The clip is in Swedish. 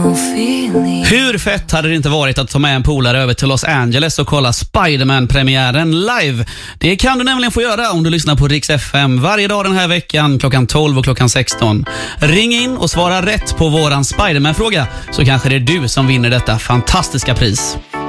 Hur fett hade det inte varit att ta med en polare över till Los Angeles och kolla Spider-Man-premiären live? Det kan du nämligen få göra om du lyssnar på Rix FM varje dag den här veckan klockan 12 och klockan 16. Ring in och svara rätt på våran Spider-Man-fråga så kanske det är du som vinner detta fantastiska pris.